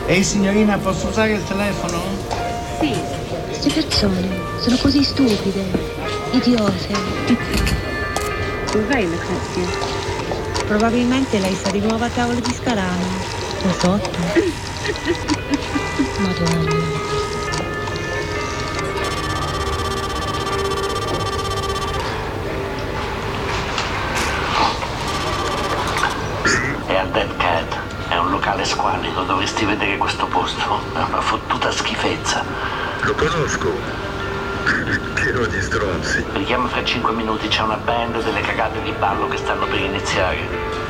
Ehi signorina, posso usare il telefono? Sì. Queste persone sono così stupide, idiote. Dov'è Lucrezia? Probabilmente lei sta di nuovo a tavola di Scalano. O sotto. Madonna. È al Dead Cat, è un locale squallido, dovresti vedere questo posto, è una fottuta schifezza. Lo conosco, pieno di stronzi. Richiama fra 5 minuti, c'è una band delle cagate di ballo che stanno per iniziare.